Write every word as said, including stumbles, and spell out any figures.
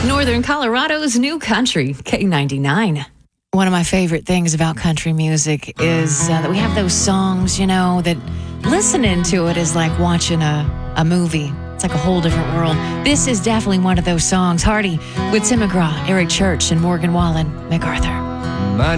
Northern Colorado's new country, K ninety-nine. One of my favorite things about country music is uh, that we have those songs, you know, that listening to it is like watching a, a movie. It's like a whole different world. This is definitely one of those songs. Hardy with Tim McGraw, Eric Church, and Morgan Wallen, MacArthur.